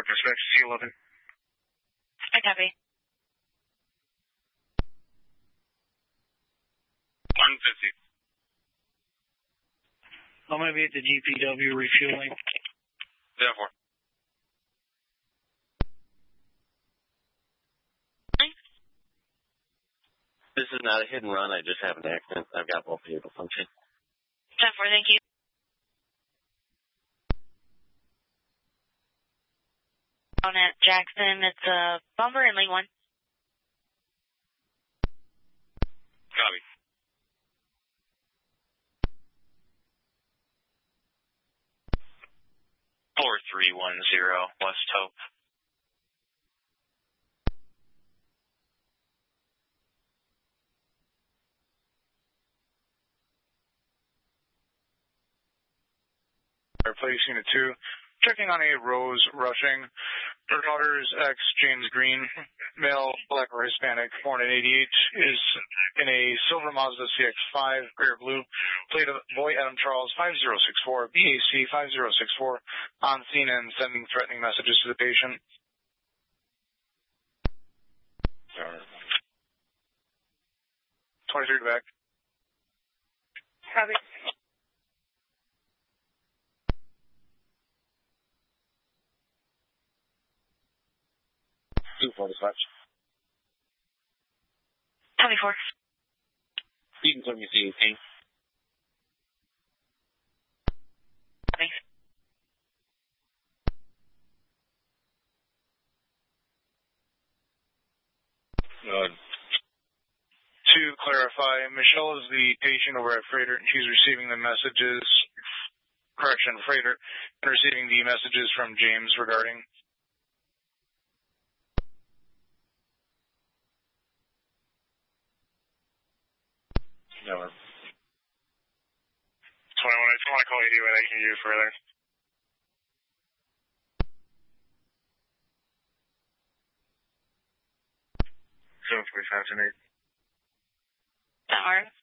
Dispatch C11. I copy. 150. I'm going to be at the GPW refueling. 10-4. This is not a hit and run. I just have an accident. I've got both vehicle function. 10-4, thank you. On at Jackson, it's a bumper and lane 1. Copy. Four 310 West Hope. Place Unit 2, checking on a Rose rushing. Her daughter is ex James Green, male, black or Hispanic, born in 88, is in a silver Mazda CX-5, gray or blue, plate of Boy Adam Charles 5064, BAC 5064, on scene and sending threatening messages to the patient. 23 back. Copy. 2-4 dispatch. 24. You can tell me see anything. Thanks. Good. To clarify, Michelle is the patient over at Freighter, and she's receiving the messages, Freighter, and receiving the messages from James regarding. Never. 21, I just want to call you and I can use further. So, 45 tonight. That works.